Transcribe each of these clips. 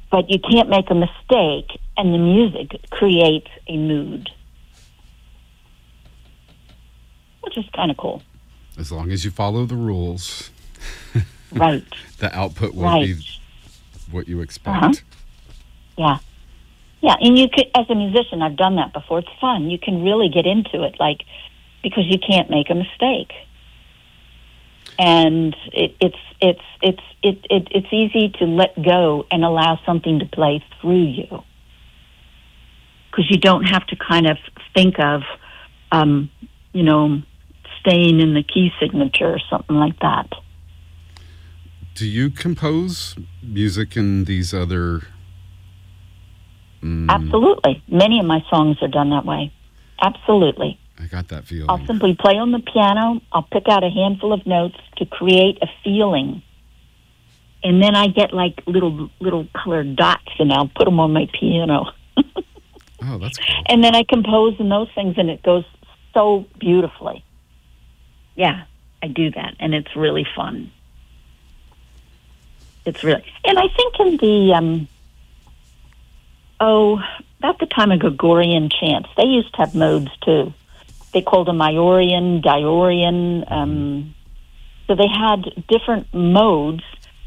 but you can't make a mistake, and the music creates a mood, which is kind of cool. As long as you follow the rules, right? The output will be what you expect. Yeah. Yeah, and you could, as a musician, I've done that before. It's fun. You can really get into it, because you can't make a mistake, and it's easy to let go and allow something to play through you, because you don't have to kind of think of, staying in the key signature or something like that. Do you compose music in these other? Absolutely. Many of my songs are done that way. Absolutely. I got that feeling. I'll simply play on the piano. I'll pick out a handful of notes to create a feeling. And then I get little colored dots, and I'll put them on my piano. Oh, that's cool. And then I compose in those things, and it goes so beautifully. Yeah, I do that, and it's really fun. It's really... And I think in the... about the time of Gregorian chants, they used to have modes too. They called them Iorian, Diorian. So they had different modes.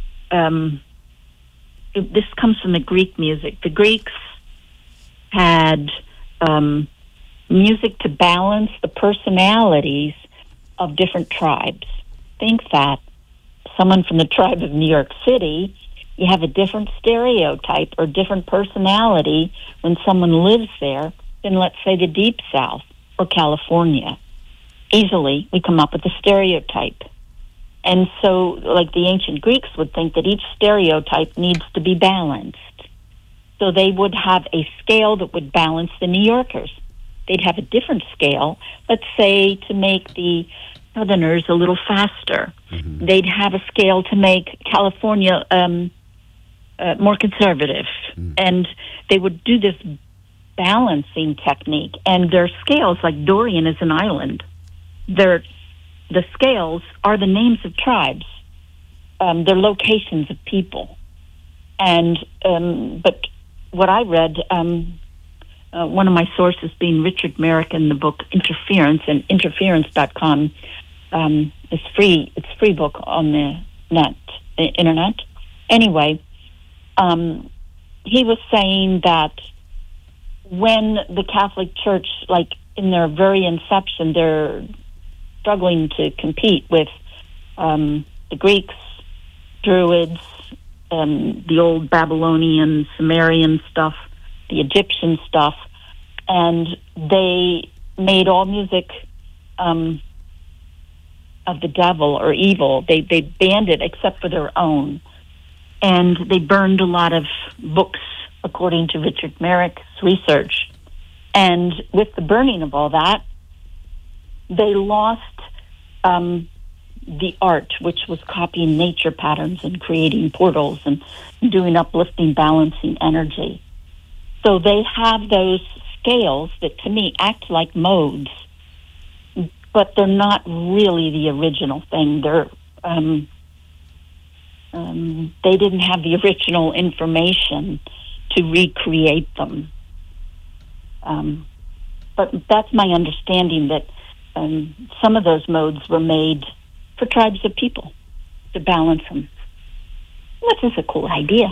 This comes from the Greek music. The Greeks had music to balance the personalities of different tribes. Think that someone from the tribe of New York City, you have a different stereotype or different personality when someone lives there than, let's say, the Deep South or California. Easily, we come up with a stereotype. And so, like the ancient Greeks would think that each stereotype needs to be balanced. So they would have a scale that would balance the New Yorkers. They'd have a different scale, let's say, to make the Southerners a little faster. Mm-hmm. They'd have a scale to make California more conservative. Mm. And they would do this balancing technique. And their scales, like Dorian is an island, the scales are the names of tribes. They're locations of people. And but what I read, one of my sources being Richard Merrick in the book Interference, and interference.com is free. It's a free book on the internet. Anyway, he was saying that when the Catholic Church, like in their very inception, they're struggling to compete with the Greeks, Druids, the old Babylonian, Sumerian stuff, the Egyptian stuff, and they made all music of the devil or evil. They banned it except for their own. And they burned a lot of books, according to Richard Merrick's research. And with the burning of all that, they lost the art, which was copying nature patterns and creating portals and doing uplifting, balancing energy. So they have those scales that, to me, act like modes, but they're not really the original thing. They're they didn't have the original information to recreate them. But that's my understanding, that some of those modes were made for tribes of people to balance them, which is a cool idea.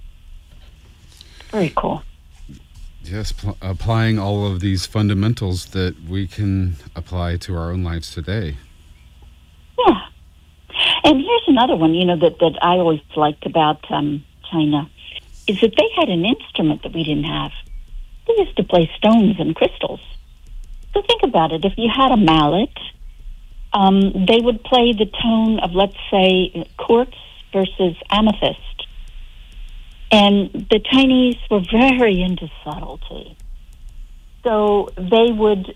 Very cool. Yes, applying all of these fundamentals that we can apply to our own lives today. Yeah. And here's another one, that I always liked about China, is that they had an instrument that we didn't have. They used to play stones and crystals. So think about it. If you had a mallet, they would play the tone of, let's say, quartz versus amethyst. And the Chinese were very into subtlety. So they would,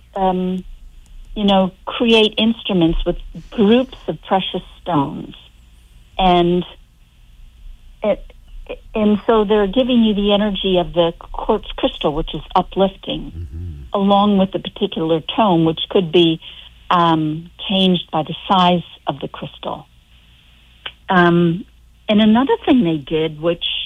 create instruments with groups of precious stones. And so they're giving you the energy of the quartz crystal, which is uplifting, mm-hmm. along with the particular tone, which could be changed by the size of the crystal. And another thing they did, which